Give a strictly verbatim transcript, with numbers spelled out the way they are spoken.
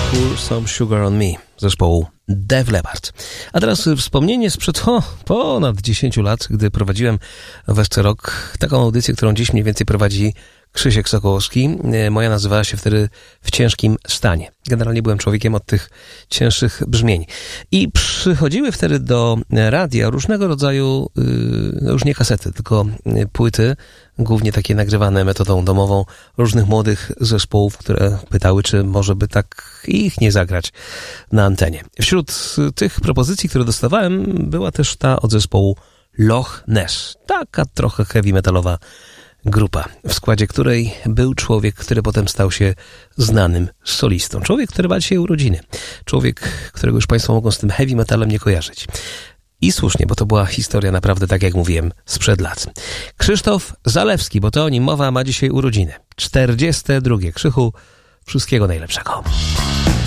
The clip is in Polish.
Pour Some Sugar on Me zespołu Def Leppard. A teraz wspomnienie sprzed o, ponad dziesięciu lat, gdy prowadziłem w S C Rock taką audycję, którą dziś mniej więcej prowadzi Krzysiek Sokołowski. Moja nazywała się wtedy W ciężkim stanie. Generalnie byłem człowiekiem od tych cięższych brzmień. I przychodziły wtedy do radia różnego rodzaju, no już nie kasety, tylko płyty, głównie takie nagrywane metodą domową, różnych młodych zespołów, które pytały, czy może by tak ich nie zagrać na antenie. Wśród tych propozycji, które dostawałem, była też ta od zespołu Loch Ness. Taka trochę heavy metalowa grupa, w składzie której był człowiek, który potem stał się znanym solistą. Człowiek, który ma dzisiaj urodziny. Człowiek, którego już Państwo mogą z tym heavy metalem nie kojarzyć. I słusznie, bo to była historia naprawdę, tak jak mówiłem, sprzed lat. Krzysztof Zalewski, bo to o nim mowa, ma dzisiaj urodziny. czterdzieste drugie. Krzychu, wszystkiego najlepszego.